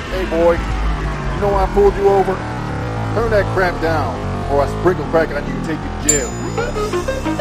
Hey boy, you know why I pulled you over? Turn that crap down, or I sprinkle crack on you and take you to jail.